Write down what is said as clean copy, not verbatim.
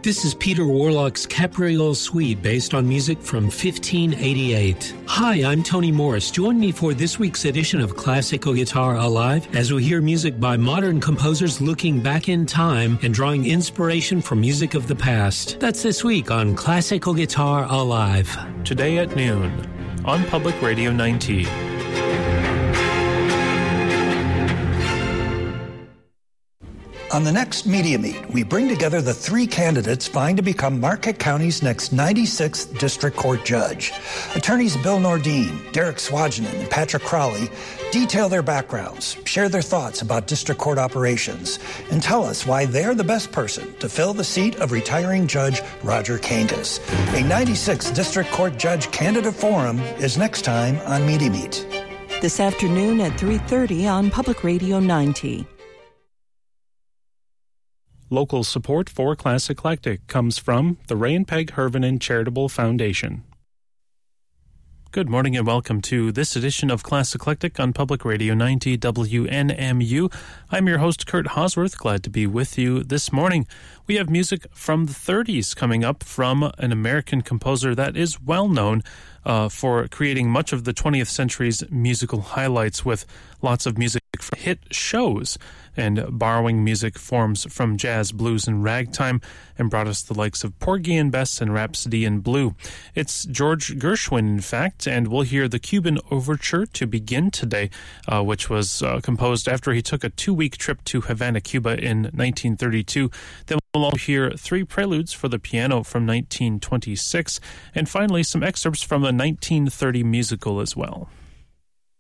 This is Peter Warlock's Capriole Suite, based on music from 1588. Hi, I'm Tony Morris. Join me for this week's edition of Classical Guitar Alive as we hear music by modern composers looking back in time and drawing inspiration from music of the past. That's this week on Classical Guitar Alive. Today at noon on Public Radio 90. On the next Media Meet, we bring together the three candidates vying to become Marquette County's next 96th District Court Judge. Attorneys Bill Nordine, Derek Swajinen, and Patrick Crowley detail their backgrounds, share their thoughts about District Court operations, and tell us why they're the best person to fill the seat of retiring Judge Roger Kangas. A 96th District Court Judge Candidate Forum is next time on Media Meet. This afternoon at 3:30 on Public Radio 90. Local support for Class Eclectic comes from the Ray and Peg Hervinen Charitable Foundation. Good morning and welcome to this edition of Class Eclectic on Public Radio 90 WNMU. I'm your host, Kurt Hosworth. Glad to be with you this morning. We have music from the 30s coming up from an American composer that is well known for creating much of the 20th century's musical highlights with lots of music from hit shows and borrowing music forms from jazz, blues, and ragtime, and brought us the likes of Porgy and Bess and Rhapsody in Blue. It's George Gershwin, in fact, and we'll hear the Cuban Overture to begin today, which was composed after he took a 2-week trip to Havana, Cuba in 1932. Then we'll also hear 3 preludes for the piano from 1926, and finally some excerpts from a 1930 musical as well.